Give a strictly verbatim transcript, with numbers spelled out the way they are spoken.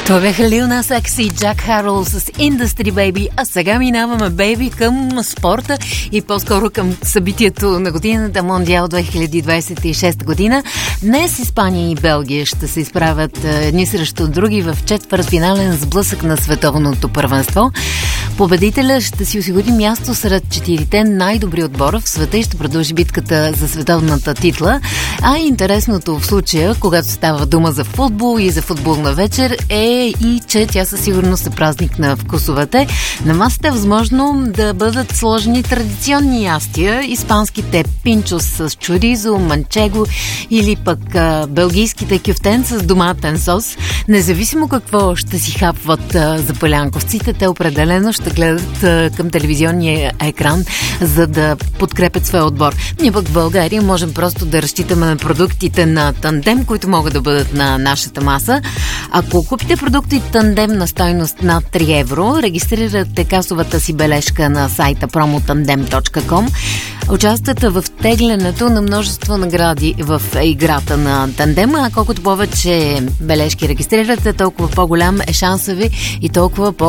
Това бяха Лил Нас Екс и Джак Харол с Industry Baby, а сега минаваме, бейби, към спорта и по-скоро към събитието на годината Мондиал две хиляди двадесет и шеста година. Днес Испания и Белгия ще се изправят едни срещу други в четвъртфинален сблъсък на световното първенство. Победителя ще си осигури място сред четирите най-добри отбора в света и ще продължи битката за световната титла. А интересното в случая, когато става дума за футбол и за футболна вечер, е и че тя със сигурност е празник на вкусовете. На масата е възможно да бъдат сложени традиционни ястия, испанските пинчос с чоризо, манчего или пък а, белгийските кюфтен с доматен сос. Независимо какво ще си хапват а, запалянковците, те определено ще гледат а, към телевизионния екран, за да подкрепят своя отбор. Ние пък в България можем просто да разчитаме на продуктите на Тандем, които могат да бъдат на нашата маса. Ако купите продукти Тандем на стойност над три евро, регистрирате касовата си бележка на сайта промотандем точка ком, участвате в теглянето на множество награди в играта на Тандем, а колкото повече бележки регистрирате, толкова по-голям е шанса ви и толкова по